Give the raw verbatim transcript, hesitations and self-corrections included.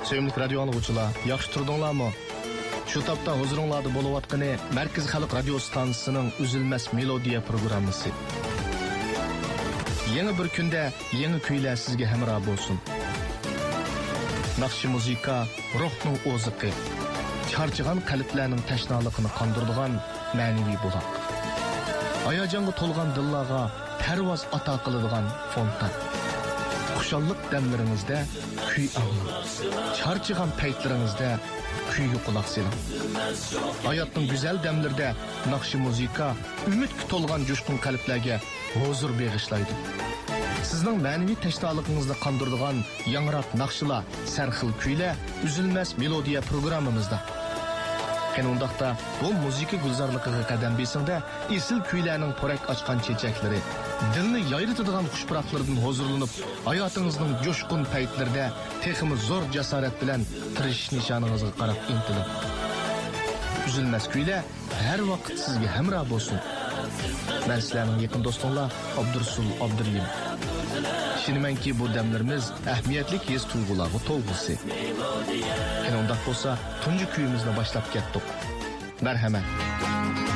Sevimli radio anlıqçılar, yaxşı turdunlarmı? Şu tapda huzuringlarda bo'layotgani Markaz Xalq radio stansiyasining Uzilmas melodiya programmasi. Yangi bir kunda yangi kuylar sizga hamroh bo'lsin. Naqshi muzika ruhning o'ziqi, charchagan qalblarning tashnaligini qondiradigan ma'naviy buloq. Hayajonga to'lgan dillarga parvoz ato qiladigan fontan. Xushallik damlaringizda kuy anglang. Charchagan paytlaringizda kuyga quloq soling. Hayotning go'zal damlarida naqshi muzika umidga to'lgan jo'shqin qalblarga huzur bag'ishlaydi. Sizning ma'naviy tashnoligingizni qondiradigan yangroq naqshlar, sarxil kuylar Uzilmas melodiya programmamizda. Qanundaqda bu muzika gulzorligiga qadam besingda esil kuylarning porak ochgan chechaklari, dilni yayritadigan xushpuroqlardan huzurlanib, hayotingizning jo'shqin paytlarida texmi zo'r jasorat bilan tirishish nishoningizga qarab intilib. Uzilmas kuylar har vaqt sizga hamroh bo'lsin. Men sizlarning yaqin do'stinglar Abdursul Abduriyim. Ishonimanki bu damlarimiz ahamiyatli his tuyg'ularga to'lg'isi. Qanday bo'lsa, tunji kuyimizni boshlab ketdik. Marhamat.